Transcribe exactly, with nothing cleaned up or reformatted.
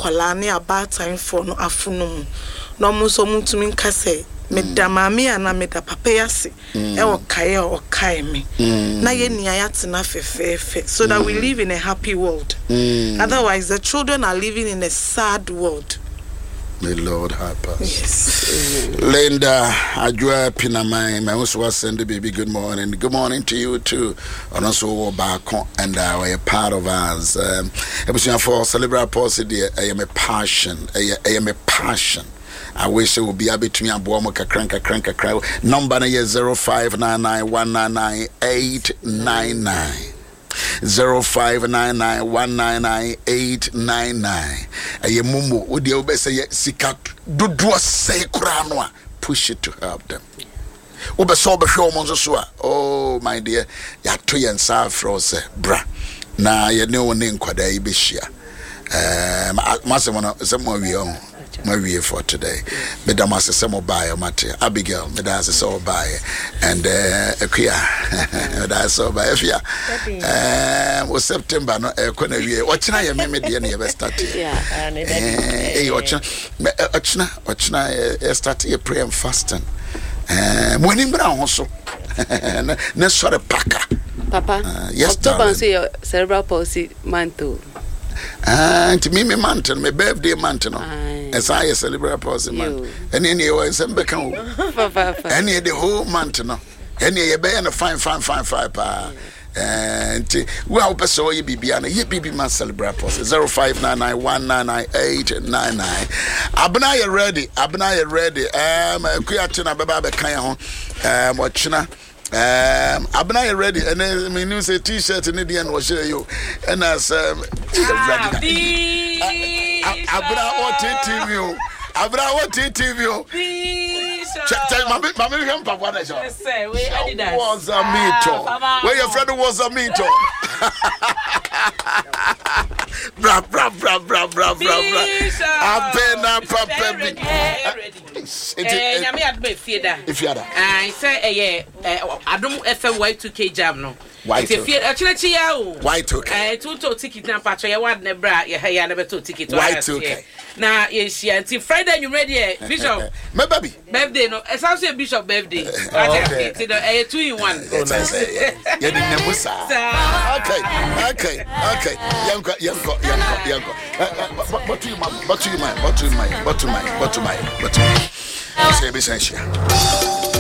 akola ne about time for no afunum no mo so mutumi nka say me da mame ana me da papa yase e wo kae o kae me na ye nia ya tena fefefe so that we live in a happy world. Otherwise the children are living in a sad world. May Lord help us. Yes. Linda Ajua Pinamai, my also was send the baby good morning. Good morning to you too. And also back and uh, we're part of us. Um for celebrate possibly I am a passion. I am a passion. I wish it would be able to me and Boamoka cranka cranka crowd. Number is zero five nine nine one nine nine eight nine nine. Zero five nine nine one nine nine eight nine nine. Aye mumu udi obese ye sika dudua say kuranoa. Push it to help them. Ube so be show monzo so. Oh my dear, ya to yen sa frose bra. Na ye ne woni nkwada ibe hia. Um mase mono se mo wi on. My way for today. Madam as a buy Mate Abigail, Madam as a buy and uh Quia. That's so by if ya um was September no a corner year. Watching I am made the never started. Yeah, and eh watching watching watching start a prayer and fasting. Um when in brown also. Next sort of packer. Papa, yes, October say cerebral palsy mantle. And to me, my mountain, my birthday mountain, as I celebrate Posy man. And any way, some become any the whole mountain, any a bay and a fine, fine, fine, fine, pa. And well, so you be beyond a ye be man celebrate Posy zero five nine nine one nine nine eight nine nine. Abnaya ready, Abnaya ready. Um, Kuyatina Baba Kaya, um, watching. Um, Abna ready, and then me new say T-shirt and the end was share you, and as um, Abna what T V, Abna what T V. Tell my my him papa what I say. Was a meeto. Where your friend was a meeto. Bra bra bra bra bra bra bra. Abena papa. Eh, nyame adbe fieda. Fieda. I say eh adom F M Y two K jam no. Why to fieda chirachi ya o. Why to eh two to ticket na patcho ya wad na bra ya ya na beto ticket. Why to na yes ya until Friday you ready eh Bishop. My baby. Birthday no. It sounds like Bishop birthday. Okay. It's eh two in one. Oh nice. Ya di nemusa. Okay. Okay. Okay. Yanko yanko yanko yanko. But to you man, but to you man, but to you man, but to my, but to my, but to my. Say be sense.